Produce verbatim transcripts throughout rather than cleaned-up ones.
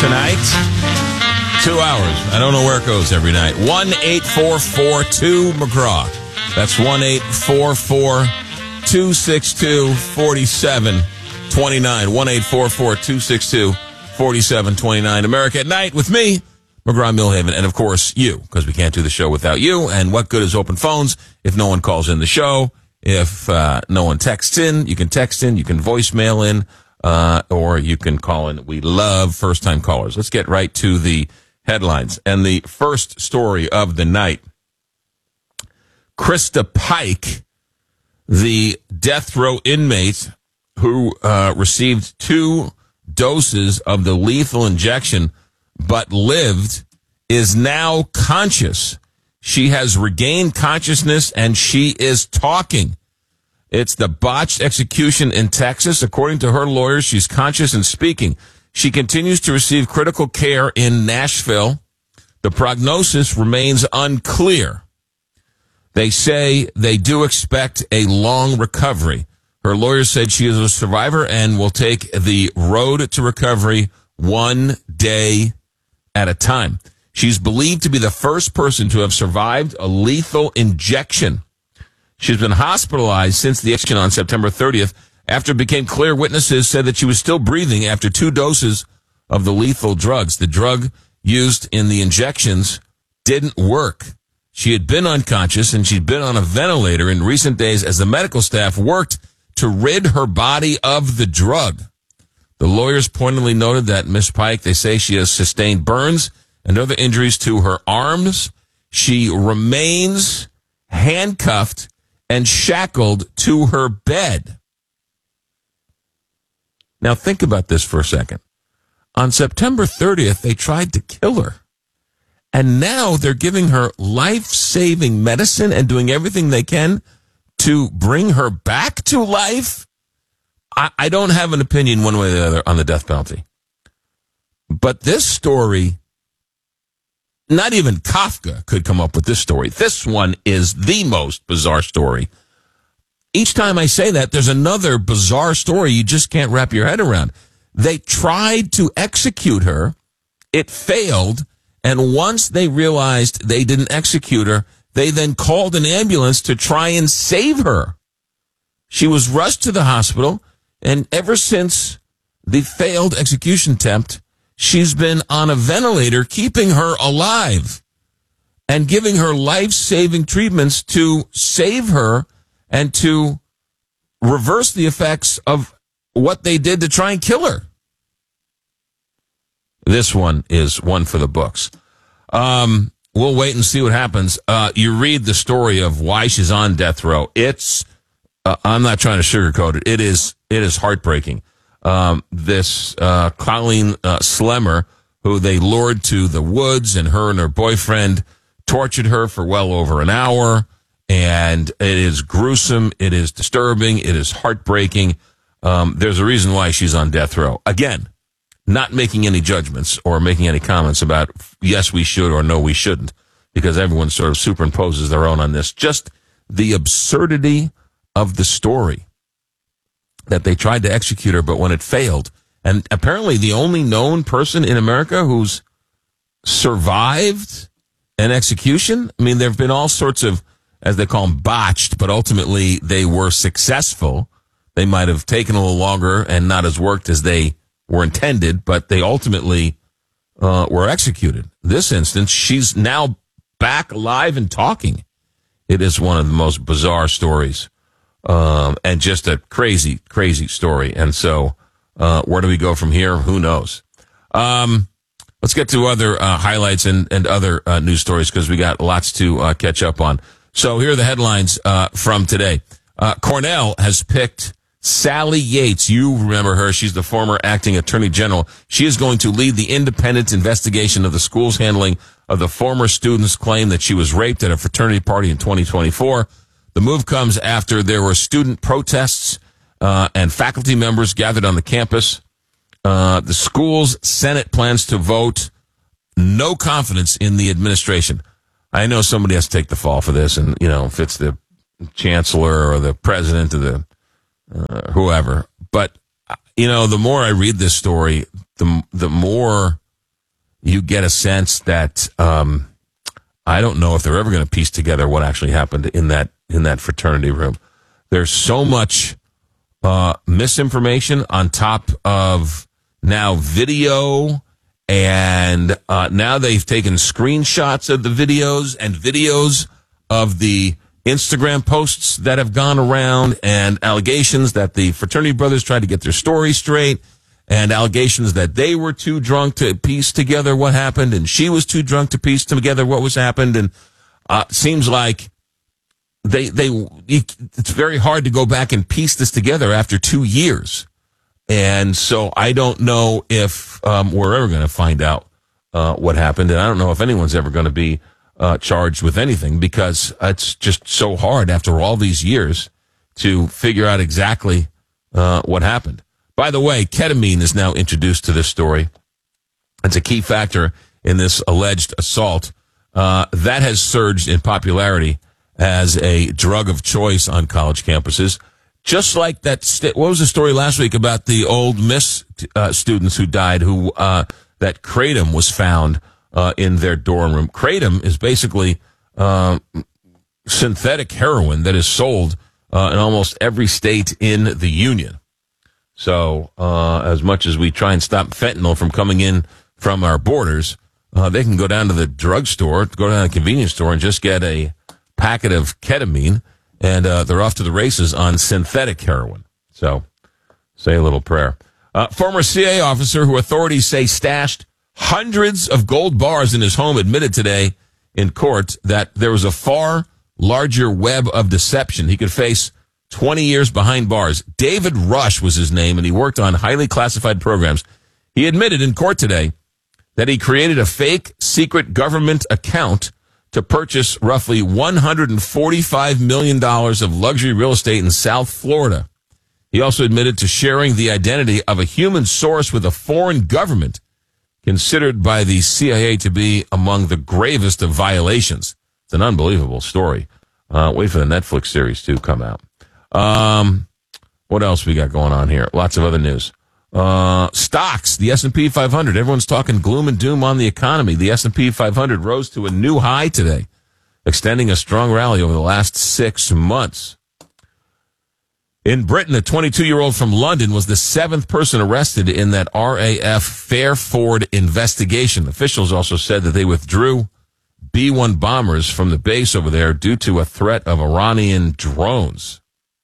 tonight. Two hours. I don't know where it goes every night. one eight four four two McGraw. That's one eight four four two six two four seven two nine. one eight four four two six two four seven two nine. America at Night with me, McGraw Millhaven, and of course you, because we can't do the show without you. And what good is open phones if no one calls in the show? If uh, no one texts in, you can text in, you can voicemail in, uh, or you can call in. We love first-time callers. Let's get right to the headlines. And the first story of the night, Krista Pike, the death row inmate who uh, received two doses of the lethal injection but lived, is now conscious. She has regained consciousness and she is talking. It's the botched execution in Texas. According to her lawyers, she's conscious and speaking. She continues to receive critical care in Nashville. The prognosis remains unclear. They say they do expect a long recovery. Her lawyer said she is a survivor and will take the road to recovery one day at a time. She's believed to be the first person to have survived a lethal injection. She's been hospitalized since the injection on September thirtieth. After it became clear, witnesses said that she was still breathing after two doses of the lethal drugs. The drug used in the injections didn't work. She had been unconscious and she'd been on a ventilator in recent days as the medical staff worked to rid her body of the drug. The lawyers pointedly noted that Miss Pike, they say she has sustained burns and other injuries to her arms. She remains handcuffed and shackled to her bed. Now think about this for a second. On September thirtieth, they tried to kill her. And now they're giving her life-saving medicine and doing everything they can to bring her back to life. I, I don't have an opinion one way or the other on the death penalty. But this story, not even Kafka could come up with this story. This one is the most bizarre story. Each time I say that, there's another bizarre story you just can't wrap your head around. They tried to execute her. It failed. And once they realized they didn't execute her, they then called an ambulance to try and save her. She was rushed to the hospital, and ever since the failed execution attempt, she's been on a ventilator, keeping her alive and giving her life-saving treatments to save her and to reverse the effects of what they did to try and kill her. This one is one for the books. Um, we'll wait and see what happens. Uh, you read the story of why she's on death row. It's, uh, I'm not trying to sugarcoat it. It is, it is heartbreaking. Um, this, uh, Colleen, uh, Slemmer, who they lured to the woods, and her and her boyfriend tortured her for well over an hour. And it is gruesome. It is disturbing. It is heartbreaking. Um, there's a reason why she's on death row. Again, not making any judgments or making any comments about yes, we should or no, we shouldn't, because everyone sort of superimposes their own on this. Just the absurdity of the story that they tried to execute her, but when it failed, and apparently the only known person in America who's survived an execution. I mean, there have been all sorts of, as they call them, botched, but ultimately they were successful. They might have taken a little longer and not as worked as they were intended, but they ultimately uh, were executed. This instance, she's now back alive and talking. It is one of the most bizarre stories, um, and just a crazy, crazy story. And so, uh, where do we go from here? Who knows? Um, let's get to other uh, highlights and, and other uh, news stories, because we got lots to uh, catch up on. So here are the headlines uh, from today. Uh, Cornell has picked Sally Yates. You remember her. She's the former acting attorney general. She is going to lead the independent investigation of the school's handling of the former student's claim that she was raped at a fraternity party in twenty twenty-four. The move comes after there were student protests uh, and faculty members gathered on the campus. Uh, the school's Senate plans to vote no confidence in the administration. I know somebody has to take the fall for this, and, you know, if it's the chancellor or the president or the uh, whoever. But, you know, the more I read this story, the the more you get a sense that um, I don't know if they're ever going to piece together what actually happened in that in that fraternity room. There's so much uh, misinformation on top of now video, and uh, now they've taken screenshots of the videos and videos of the Instagram posts that have gone around, and allegations that the fraternity brothers tried to get their story straight, and allegations that they were too drunk to piece together what happened, and she was too drunk to piece together what was happened. And uh, seems like they they it's very hard to go back and piece this together after two years. And so I don't know if um, we're ever going to find out uh, what happened, and I don't know if anyone's ever going to be Uh, charged with anything, because it's just so hard after all these years to figure out exactly uh, what happened. By the way, ketamine is now introduced to this story. It's a key factor in this alleged assault. Uh, that has surged in popularity as a drug of choice on college campuses. Just like that, st- what was the story last week about the Old Miss uh, students who died, who uh, that kratom was found Uh, in their dorm room. Kratom is basically uh, synthetic heroin that is sold uh, in almost every state in the union. So uh, as much as we try and stop fentanyl from coming in from our borders, uh, they can go down to the drugstore, go down to the convenience store, and just get a packet of ketamine, and uh, they're off to the races on synthetic heroin. So say a little prayer. Uh, former C I A officer who authorities say stashed hundreds of gold bars in his home admitted today in court that there was a far larger web of deception. He could face twenty years behind bars. David Rush was his name, and he worked on highly classified programs. He admitted in court today that he created a fake secret government account to purchase roughly one hundred forty-five million dollars of luxury real estate in South Florida. He also admitted to sharing the identity of a human source with a foreign government, considered by the C I A to be among the gravest of violations. It's an unbelievable story. Uh, wait for the Netflix series to come out. Um, what else we got going on here? Lots of other news. Uh, stocks, the S and P five hundred. Everyone's talking gloom and doom on the economy. The S and P five hundred rose to a new high today, extending a strong rally over the last six months. In Britain, a twenty-two-year-old from London was the seventh person arrested in that R A F Fairford investigation. Officials also said that they withdrew B one bombers from the base over there due to a threat of Iranian drones.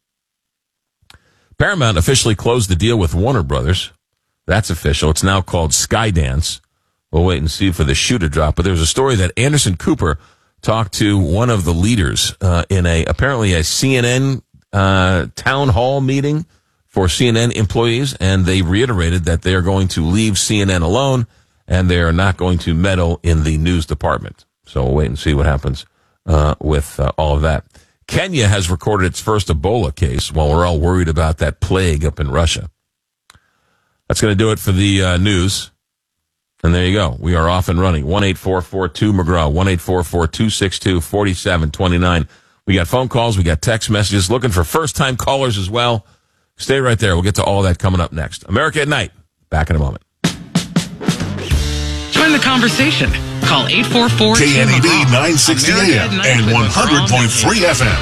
Paramount officially closed the deal with Warner Brothers. That's official. It's now called Skydance. We'll wait and see for the shoe to drop. But there's a story that Anderson Cooper talked to one of the leaders uh, in a apparently a C N N Uh, town hall meeting for C N N employees, and they reiterated that they are going to leave C N N alone, and they are not going to meddle in the news department. So we'll wait and see what happens uh, with uh, all of that. Kenya has recorded its first Ebola case while we're all worried about that plague up in Russia. That's going to do it for the uh, news. And there you go. We are off and running. one eight four four two McGraw, one eight four four two six two four seven two nine. We got phone calls. We got text messages. Looking for first-time callers as well. Stay right there. We'll get to all that coming up next. America at Night. Back in a moment. Join the conversation. Call eight four four K N E D nine sixty A M and one hundred point three F M.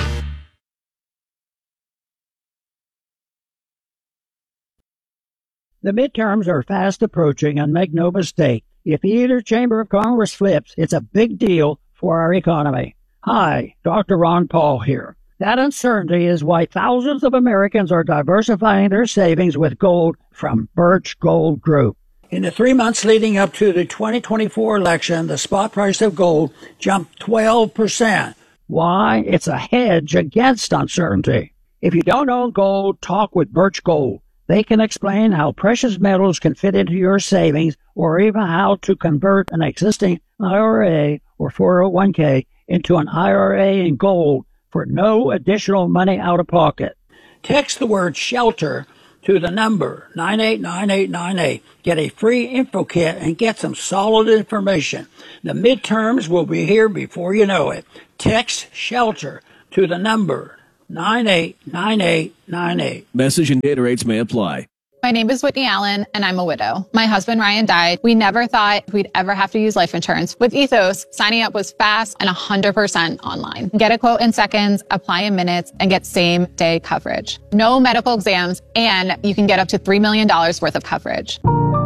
The midterms are fast approaching, and make no mistake, if either chamber of Congress flips, it's a big deal for our economy. Hi, Doctor Ron Paul here. That uncertainty is why thousands of Americans are diversifying their savings with gold from Birch Gold Group. In the three months leading up to the twenty twenty-four election, the spot price of gold jumped twelve percent. Why? It's a hedge against uncertainty. If you don't own gold, talk with Birch Gold. They can explain how precious metals can fit into your savings, or even how to convert an existing I R A or four oh one k into an I R A in gold for no additional money out of pocket. Text the word SHELTER to the number nine eight nine eight nine eight. Get a free info kit and get some solid information. The midterms will be here before you know it. Text SHELTER to the number nine eight nine eight nine eight. Message and data rates may apply. My name is Whitney Allen, and I'm a widow. My husband, Ryan, died. We never thought we'd ever have to use life insurance. With Ethos, signing up was fast and one hundred percent online. Get a quote in seconds, apply in minutes, and get same-day coverage. No medical exams, and you can get up to three million dollars worth of coverage.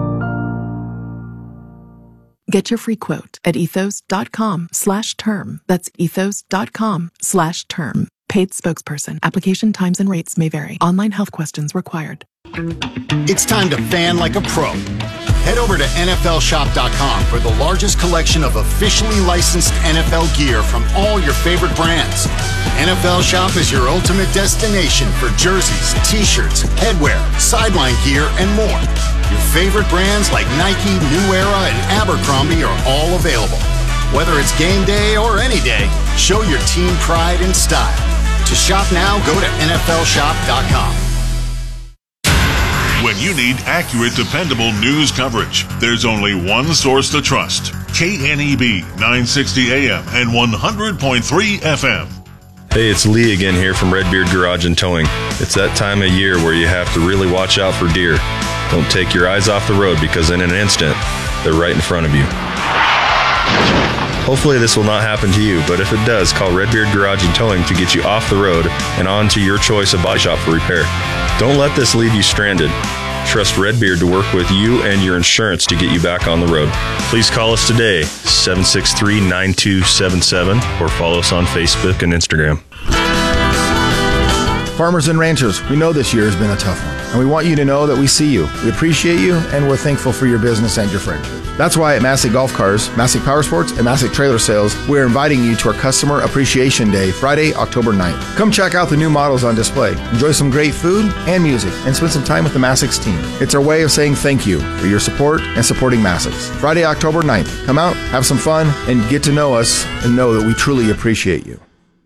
Get your free quote at ethos.com slash term. That's ethos.com slash term. Paid spokesperson. Application times and rates may vary. Online health questions required. It's time to fan like a pro. Head over to N F L shop dot com for the largest collection of officially licensed N F L gear from all your favorite brands. N F L Shop is your ultimate destination for jerseys, t-shirts, headwear, sideline gear, and more. Your favorite brands like Nike, New Era, and Abercrombie are all available. Whether it's game day or any day, show your team pride and style. To shop now, go to N F L shop dot com. When you need accurate, dependable news coverage, there's only one source to trust. K N E B, nine sixty A M and one hundred point three F M. Hey, it's Lee again here from Redbeard Garage and Towing. It's that time of year where you have to really watch out for deer. Don't take your eyes off the road because in an instant, they're right in front of you. Hopefully this will not happen to you, but if it does, call Redbeard Garage and Towing to get you off the road and on to your choice of body shop for repair. Don't let this leave you stranded. Trust Redbeard to work with you and your insurance to get you back on the road. Please call us today, seven six three, nine two seven seven, or follow us on Facebook and Instagram. Farmers and ranchers, we know this year has been a tough one, and we want you to know that we see you, we appreciate you, and we're thankful for your business and your friendship. That's why at Massey Golf Cars, Massey Power Sports, and Massey Trailer Sales, we're inviting you to our Customer Appreciation Day, Friday, October ninth. Come check out the new models on display, enjoy some great food and music, and spend some time with the Massey's team. It's our way of saying thank you for your support and supporting Massey's. Friday, October ninth. Come out, have some fun, and get to know us and know that we truly appreciate you.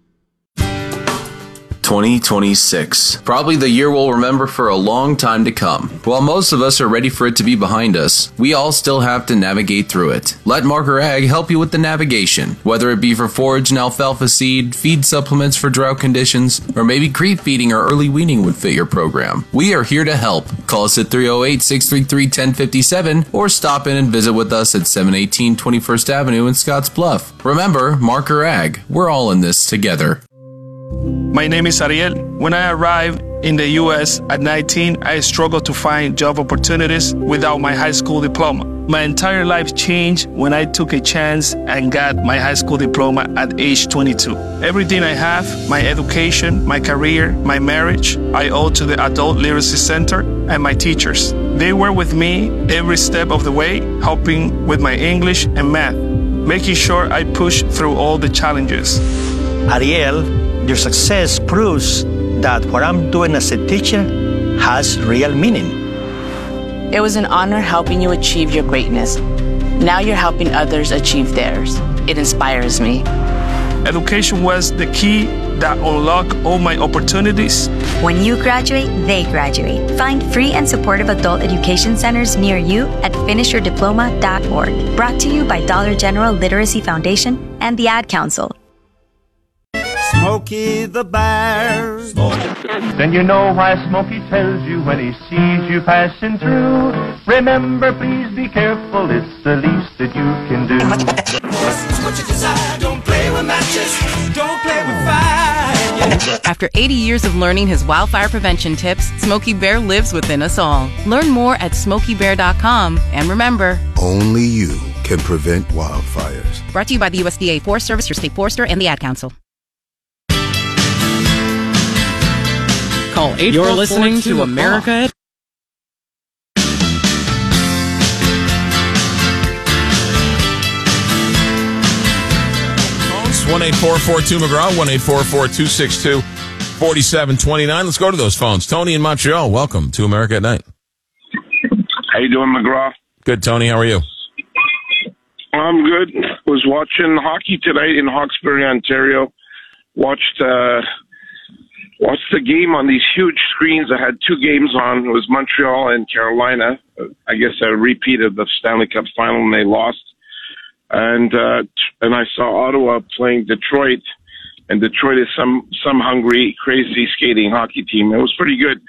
twenty twenty-six. Probably the year we'll remember for a long time to come. While most of us are ready for it to be behind us, we all still have to navigate through it. Let Marker Ag help you with the navigation, whether it be for forage and alfalfa seed, feed supplements for drought conditions, or maybe creep feeding or early weaning would fit your program. We are here to help. Call us at three oh eight, six three three, one oh five seven or stop in and visit with us at seven eighteen twenty-first Avenue in Scotts Bluff. Remember, Marker Ag. We're all in this together. My name is Ariel. When I arrived in the U S at nineteen, I struggled to find job opportunities without my high school diploma. My entire life changed when I took a chance and got my high school diploma at age twenty-two. Everything I have, my education, my career, my marriage, I owe to the Adult Literacy Center and my teachers. They were with me every step of the way, helping with my English and math, making sure I pushed through all the challenges. Ariel, your success proves that what I'm doing as a teacher has real meaning. It was an honor helping you achieve your greatness. Now you're helping others achieve theirs. It inspires me. Education was the key that unlocked all my opportunities. When you graduate, they graduate. Find free and supportive adult education centers near you at finish your diploma dot org. Brought to you by Dollar General Literacy Foundation and the Ad Council. Smokey the Bear. Then you know why Smokey tells you when he sees you passing through. Remember, please be careful, it's the least that you can do. What you desire, don't play with matches, don't play with fire. After eighty years of learning his wildfire prevention tips, Smokey Bear lives within us all. Learn more at smokey bear dot com, and remember, only you can prevent wildfires. Brought to you by the U S D A Forest Service, your state forester, and the Ad Council. Call eight four four, You're listening to America. one eight four four two McGraw, one eight four four two six two four seven two nine. Let's go to those phones. Tony in Montreal, welcome to America at Night. How you doing, McGraw? Good, Tony. How are you? I'm good. Was watching hockey tonight in Hawkesbury, Ontario. Watched uh, watched the game on these huge screens. I had two games on. It was Montreal and Carolina. I guess a repeat of the Stanley Cup final, and they lost. And uh, and I saw Ottawa playing Detroit, and Detroit is some some hungry, crazy skating hockey team. It was pretty good.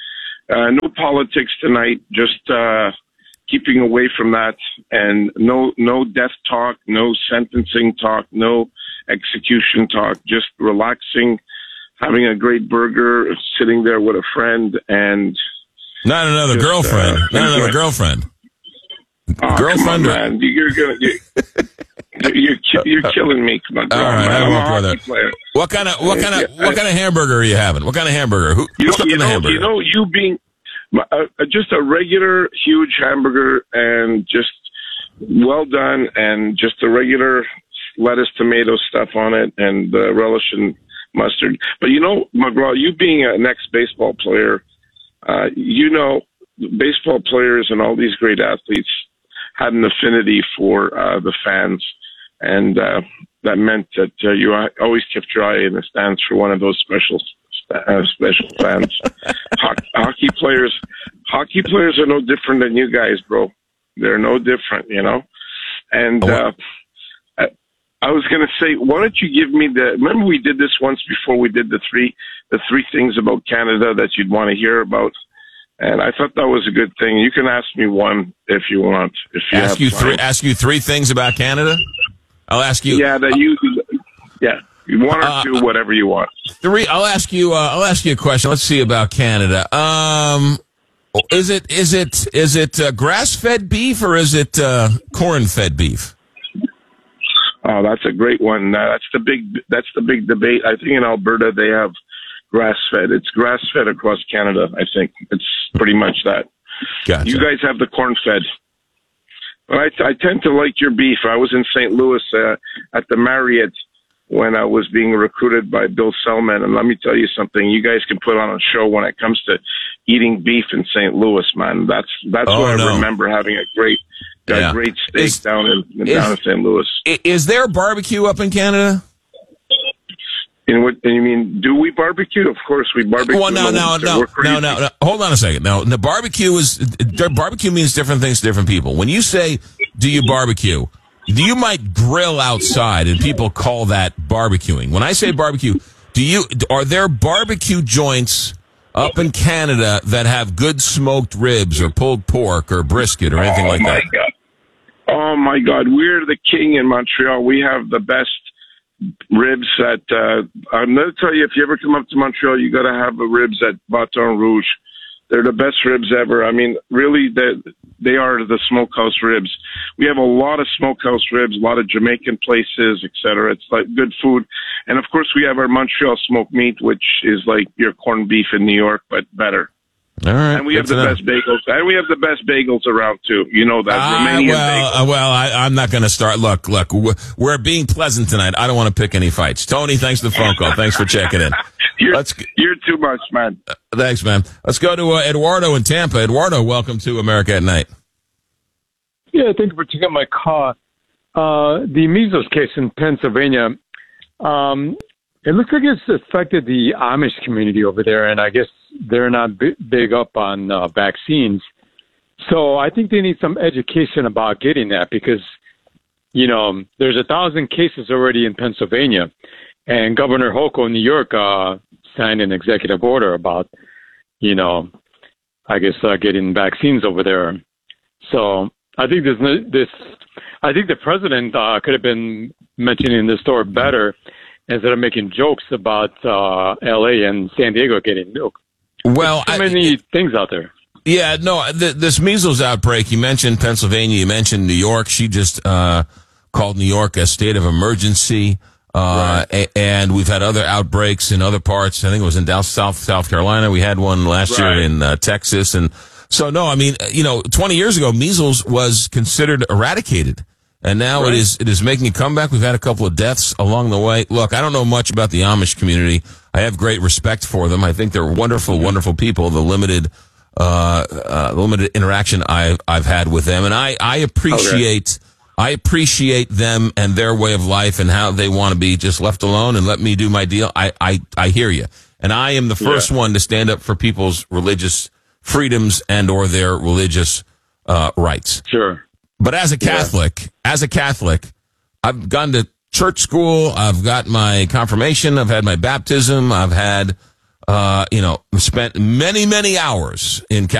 uh, no politics tonight. Just uh, keeping away from that, and no no death talk, no sentencing talk, no execution talk. Just relaxing, having a great burger, sitting there with a friend, and not another just, girlfriend. Uh, not another girlfriend. Oh, girlfriend, come on, man. You're gonna. You're, you're, you're killing me. Come on, all right, I I'm a won't go there. player. What kind of what kind of what kind of hamburger are you having? What kind of hamburger? Who, You who's know, cooking you the know, hamburger? you know, you being uh, just a regular huge hamburger and just well done, and just a regular lettuce, tomato stuff on it, and uh, relish and mustard. But you know, McGraw, you being an ex-baseball player, uh, you know, baseball players and all these great athletes had an affinity for uh, the fans, and uh, that meant that uh, you always kept your eye in the stands for one of those special uh, special fans. Hockey, hockey players, hockey players are no different than you guys, bro. They're no different, you know. And uh, I, I was going to say, why don't you give me the? Remember, we did this once before. We did the three the three things about Canada that you'd want to hear about. And I thought that was a good thing. You can ask me one if you want. If you ask have you time. three ask you three things about Canada. I'll ask you. Yeah, that you. Yeah, one or Uh, two, whatever you want. Three. I'll ask you. Uh, I'll ask you a question. Let's see about Canada. Um, is it is it is it uh, grass fed beef or is it uh, corn fed beef? Oh, that's a great one. Uh, that's the big. That's the big debate. I think in Alberta they have grass fed. It's grass fed across Canada. I think it's pretty much that. Gotcha. You guys have the corn fed. But I, I tend to like your beef. I was in Saint Louis uh, at the Marriott when I was being recruited by Bill Selman, and let me tell you something. You guys can put on a show when it comes to eating beef in Saint Louis, man. That's that's Oh, what no. I remember having a great, a Yeah. great steak Is- down in is- down in Saint Louis. I- Is there barbecue up in Canada? And what and you mean? Do we barbecue? Of course, we barbecue. Well, no, no, no, We're crazy. no, no, no. Hold on a second. Now, the barbecue is barbecue means different things to different people. When you say, "Do you barbecue?" You might grill outside, and people call that barbecuing. When I say barbecue, do you are there barbecue joints up in Canada that have good smoked ribs or pulled pork or brisket or anything oh like my that? God. Oh my God, we're the king in Montreal. We have the best ribs at. Uh, I'm going to tell you, if you ever come up to Montreal, you got to have the ribs at Baton Rouge. They're the best ribs ever. I mean, really, they they are the smokehouse ribs. We have a lot of smokehouse ribs, a lot of Jamaican places, et cetera. It's like good food, and of course, we have our Montreal smoked meat, which is like your corned beef in New York, but better. All right, And we have good the to know. best bagels, and we have the best bagels around too. You know that Ah, Romanian well, bagels. uh, well, I, I'm not going to start. Look, look, we're, we're being pleasant tonight. I don't want to pick any fights. Tony, thanks for the phone call. Thanks for checking in. You're, Let's. you're too much, man. Uh, thanks, man. Let's go to uh, Eduardo in Tampa. Eduardo, welcome to America at Night. Yeah, thank you for taking my call. Uh, the measles case in Pennsylvania, um, it looks like it's affected the Amish community over there, and I guess they're not b- big up on uh, vaccines. So I think they need some education about getting that because, you know, there's a thousand cases already in Pennsylvania, and Governor Hochul in New York uh, signed an executive order about, you know, I guess uh, getting vaccines over there. So I think this, this I think the president uh, could have been mentioning this story better instead of making jokes about uh, L A and San Diego getting milk. Well, There's so many things out there. Yeah, no, th- this measles outbreak, you mentioned Pennsylvania, you mentioned New York. She just uh, called New York a state of emergency. Uh, right. a- and we've had other outbreaks in other parts. I think it was in South, South, South Carolina. We had one last right. year in uh, Texas. And so, no, I mean, you know, twenty years ago, measles was considered eradicated. And now right. it is it is making a comeback. We've had a couple of deaths along the way. Look, I don't know much about the Amish community. I have great respect for them. I think they're wonderful, wonderful people. The limited uh, uh, limited interaction I've, I've had with them. And I, I appreciate okay. I appreciate them and their way of life and how they want to be just left alone and let me do my deal. I, I, I hear you. And I am the first yeah. one to stand up for people's religious freedoms and or their religious uh, rights. Sure. But as a Catholic, yeah. as a Catholic, I've gone to church school. I've got my confirmation. I've had my baptism. I've had uh, you know, spent many, many hours in